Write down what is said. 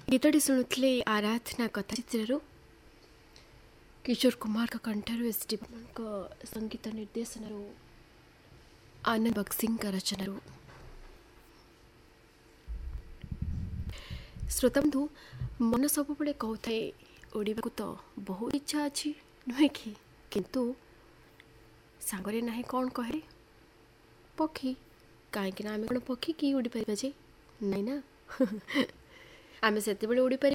गीतटी शुणुले आराधना कथा चित्रु किशोर कुमार का कंठर S D Burman का संगीत निर्देशन आनंद बक्सिंग का रचना श्रोतबंधु मन सब बड़े कहते उड़ा को तो बहुत इच्छा अच्छी नुहे कि किंतु सांगरे ना कौन कहे पक्षी कहीं आम कौन पक्षी कि उड़ी पार जे नाई ना आम से उड़ी पार